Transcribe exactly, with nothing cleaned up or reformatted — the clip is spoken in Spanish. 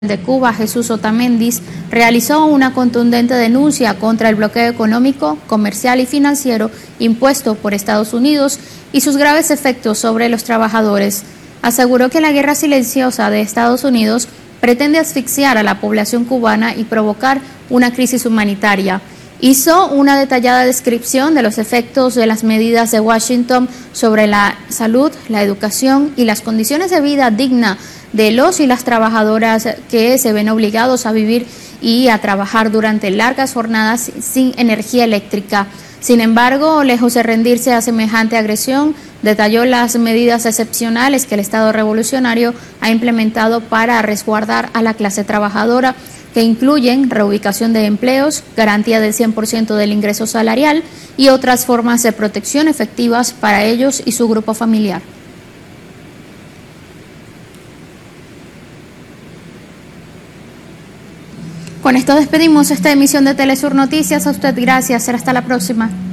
de Cuba, Jesús Otamendi, realizó una contundente denuncia contra el bloqueo económico, comercial y financiero impuesto por Estados Unidos y sus graves efectos sobre los trabajadores. Aseguró que la guerra silenciosa de Estados Unidos pretende asfixiar a la población cubana y provocar una crisis humanitaria. Hizo una detallada descripción de los efectos de las medidas de Washington sobre la salud, la educación y las condiciones de vida digna de los y las trabajadoras que se ven obligados a vivir y a trabajar durante largas jornadas sin energía eléctrica. Sin embargo, lejos de rendirse a semejante agresión, detalló las medidas excepcionales que el Estado revolucionario ha implementado para resguardar a la clase trabajadora, que incluyen reubicación de empleos, garantía del cien por ciento del ingreso salarial y otras formas de protección efectivas para ellos y su grupo familiar. Con esto despedimos esta emisión de Telesur Noticias. A usted gracias. Será hasta la próxima.